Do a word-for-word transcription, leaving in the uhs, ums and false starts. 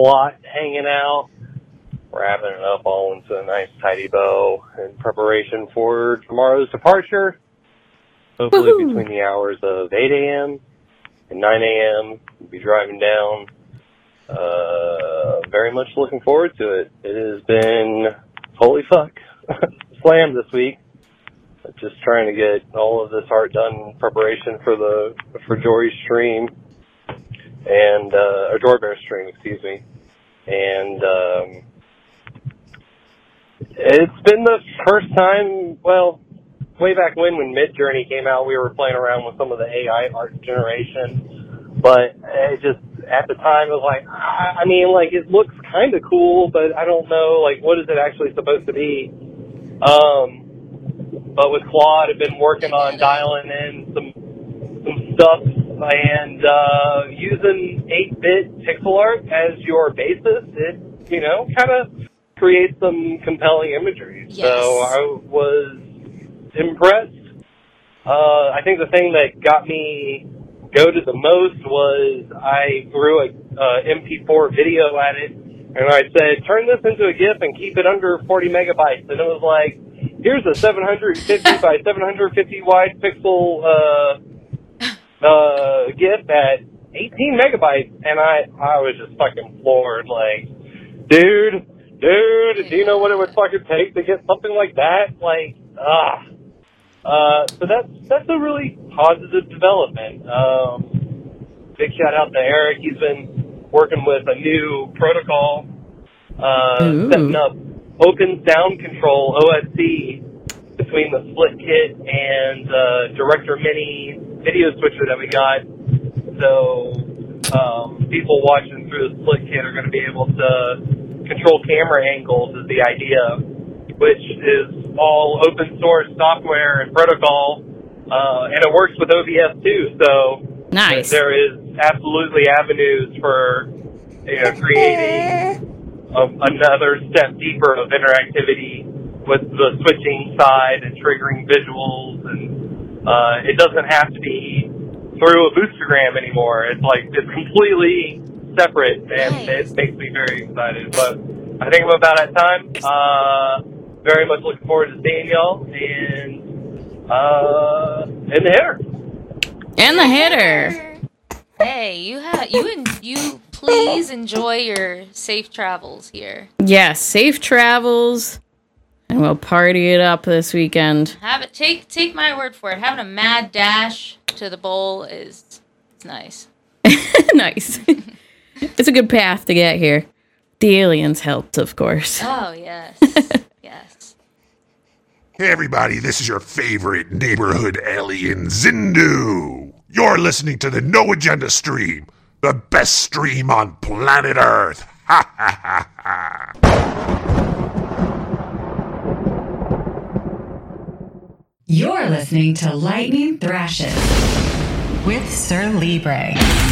slot hanging out, wrapping it up all into a nice tidy bow in preparation for tomorrow's departure. Hopefully Woo-hoo. Between the hours of eight a.m. and nine a.m. we'll be driving down. Uh, very much looking forward to it. It has been, holy fuck, slammed this week. Just trying to get all of this art done in preparation for the, for Jory's stream. And, uh, or Jory Bear's stream, excuse me. And, um, it's been the first time, well, way back when, when Midjourney came out, we were playing around with some of the A I art generation. But it just, at the time, it was like, I mean, like, it looks kind of cool, but I don't know, like, what is it actually supposed to be? Um, but with Claude, I've been working on dialing in some, some stuff and, uh, using eight bit pixel art as your basis. It, you know, kind of creates some compelling imagery. Yes. So I was impressed. Uh, I think the thing that got me goated the most was I threw a uh, M P four video at it, and I said, turn this into a GIF and keep it under forty megabytes. And it was like, here's a seven hundred fifty by seven hundred fifty wide pixel uh, uh, GIF at eighteen megabytes. And I, I was just fucking floored. Like, dude, dude, do you know what it would fucking take to get something like that? Like, ah. Uh, so that's, that's a really positive development. Um, big shout out to Eric. He's been working with a new protocol, uh, setting up open sound control, O S C, between the Split Kit and, uh, Director Mini video switcher that we got. So, um, people watching through the Split Kit are going to be able to control camera angles is the idea, which is all open source software and protocol, uh, and it works with O B S too. So nice. There is absolutely avenues for, you know, creating a, another step deeper of interactivity with the switching side and triggering visuals, and uh, it doesn't have to be through a boostergram anymore. It's like it's completely separate, and nice. It makes me very excited. But I think I'm about at time. Uh, Very much looking forward to seeing y'all, and, uh, and the hitter. And the hitter. Hey, you have, you, and you please enjoy your safe travels here. Yes, safe travels, and we'll party it up this weekend. Have it, take, take my word for it. Having a mad dash to the bowl is, it's nice. Nice. It's a good path to get here. The aliens helped, of course. Oh, yes. Yes. Hey everybody, this is your favorite neighborhood alien, Zindu. You're listening to the No Agenda stream, the best stream on planet Earth. Ha ha ha ha. You're listening to Lightning Thrashes with Sir Libre.